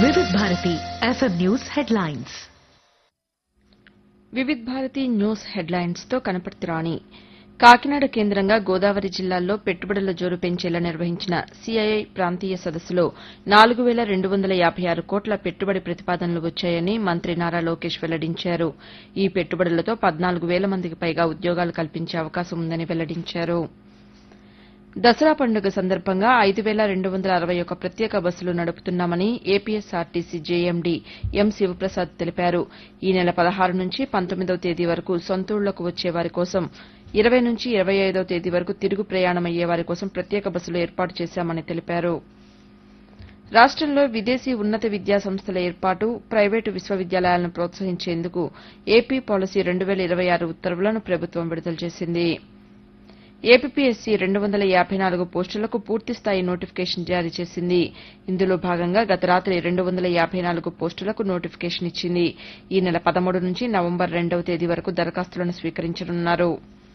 వివిధ Bharati FM news headlines. వివిధ Bharati news headlines తో కనపర్తి రాణి. కాకినాడ కేంద్రంగా గోదావరి జిల్లాల్లో పెట్టుబడుల జోరు పెంచేలా నిర్వహించిన సిఐఐ ప్రాంతీయ సదస్సులో 4256 కోట్ల పెట్టుబడి ప్రతిపాదనలు వచ్చాయని మంత్రి నారా లోకేష్ వెల్లడించారు. ఈ పెట్టుబడులతో 14,000 మందికి పైగా ఉద్యోగాలు కల్పించే అవకాశం ఉందని వెల్లడించారు. దసరా పండుగ సందర్భంగా 5,261 ప్రత్యేక బస్సులు నడుపుతున్నామని ఏపీఎస్ఆర్టీసీ జేఎండీ ఎం శివప్రసాద్ తెలిపారు. ఈ నెల 16 నుంచి 19వ తేదీ వరకు సొంతూళ్లకు వచ్చే వారి కోసం, 20 నుంచి 25వ తేదీ వరకు తిరుగు ప్రయాణమయ్యే వారి కోసం ప్రత్యేక బస్సులు ఏర్పాటు చేశామని తెలిపారు. రాష్టంలో విదేశీ ఉన్నత విద్యా సంస్థల ఏర్పాటు, ప్రైవేటు విశ్వవిద్యాలయాలను ప్రోత్సహించేందుకు ఏపీ పాలసీ 2026 ఉత్తర్వులను ప్రభుత్వం విడుదల చేసింది. ఏపీపీఎస్సీ 254 పోస్టులకు పూర్తిస్థాయి నోటిఫికేషన్ జారీ చేసింది. ఇందులో భాగంగా గత రాతి 254 పోస్టులకు నోటిఫికేషన్ ఇచ్చింది. ఈ నెల 13 నుంచి నవంబర్ 2వ తేదీ వరకు దరఖాస్తులను స్వీకరించనున్నారు.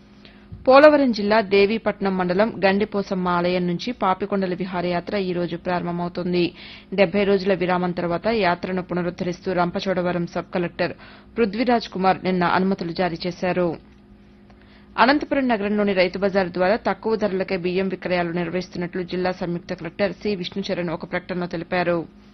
పోలవరం జిల్లా దేవీపట్నం మండలం గండిపోసమ్మ ఆలయం నుంచి పాపికొండల విహారయాత్ర ఈ రోజు ప్రారంభమవుతోంది. 70 రోజుల విరామం తర్వాత యాత్రను పునరుద్దరిస్తూ రంపచోడవరం సబ్ కలెక్టర్ పృథ్వీరాజ్ కుమార్ నిన్న అనుమతులు జారీ చేశారు. అనంతపురం నగరంలోని రైతు బజార్ ద్వారా తక్కువ ధరలకే బియ్యం విక్రయాలు నిర్వహిస్తున్నట్లు జిల్లా సంయుక్త కలెక్టర్ సి విష్ణుచరణ్ ఒక ప్రకటనలో తెలిపారు.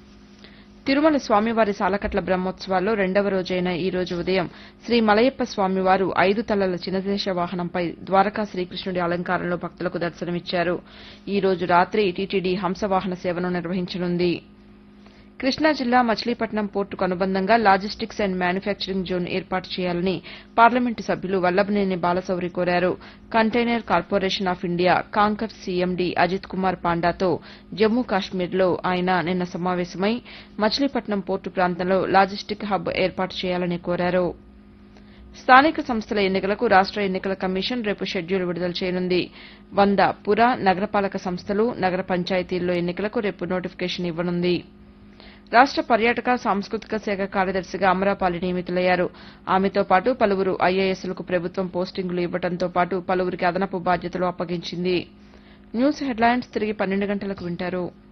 తిరుమల స్వామివారి సాలకట్ల బ్రహ్మోత్సవాల్లో 2వ రోజైన ఈ రోజు ఉదయం శ్రీ మలయప్ప స్వామివారు 5 తలల చినదేశ వాహనంపై ద్వారకా శ్రీకృష్ణుడి అలంకారంలో భక్తులకు దర్శనమిచ్చారు. ఈ రోజు రాతి టీటీడీ హంసవాహన సేవను నిర్వహించనుంది. కృష్ణా జిల్లా మచిలీపట్నం పోర్టుకు అనుబంధంగా లాజిస్టిక్స్ అండ్ మ్యానుఫ్యాక్చరింగ్ జోన్ ఏర్పాటు చేయాలని పార్లమెంటు సభ్యులు వల్లభనేని బాలశౌరి కోరారు. Container corporation of India canker CMD Ajit Kumar పాండాతో Jammu కాశ్మీర్లో ఆయన నిన్న సమావేశమై మచిలీపట్నం పోర్టు ప్రాంతంలో లాజిస్టిక్ హబ్ ఏర్పాటు చేయాలని కోరారు. స్థానిక సంస్థల ఎన్నికలకు రాష్ట ఎన్నికల కమిషన్ రేపు షెడ్యూల్ విడుదల చేయనుంది. 100 పుర, నగరపాలక సంస్థలు, నగర పంచాయతీల్లో ఎన్నికలకు రేపు నోటిఫికేషన్ ఇవ్వనుంది. రాష్ట పర్యాటక సాంస్కృతిక శాఖ కార్యదర్శిగా అమరాపాలి నియమితులయ్యారు. ఆమెతో పాటు పలువురు ఐఏఎస్లకు ప్రభుత్వం పోస్టింగులు ఇవ్వడంతో పాటు పలువురికి అదనపు బాధ్యతలు అప్పగించింది. న్యూస్ హెడ్లైన్స్ తిరిగి 12 గంటలకు వింటారు.